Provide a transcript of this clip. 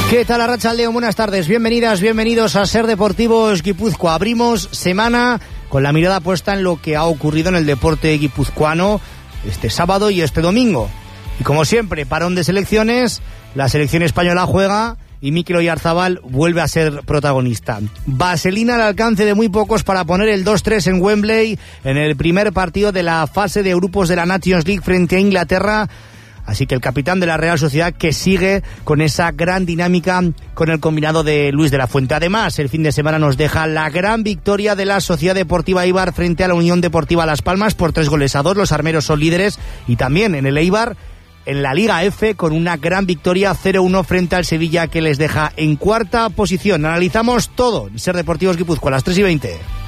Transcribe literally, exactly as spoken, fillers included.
¿Qué tal, Arratsaldeon? Buenas tardes, bienvenidas, bienvenidos a Ser Deportivos Guipúzcoa. Abrimos semana con la mirada puesta en lo que ha ocurrido en el deporte guipuzcoano este sábado y este domingo. Y como siempre, parón de selecciones, la selección española juega y Mikel Oyarzabal vuelve a ser protagonista. Vaselina al alcance de muy pocos para poner el dos tres en Wembley en el primer partido de la fase de grupos de la Nations League frente a Inglaterra. Así que el capitán de la Real Sociedad que sigue con esa gran dinámica con el combinado de Luis de la Fuente. Además, el fin de semana nos deja la gran victoria de la Sociedad Deportiva Eibar frente a la Unión Deportiva Las Palmas por tres goles a dos. Los armeros son líderes y también en el Eibar, en la Liga F, con una gran victoria cero uno frente al Sevilla que les deja en cuarta posición. Analizamos todo en Ser Deportivos Guipúzcoa a las tres y veinte.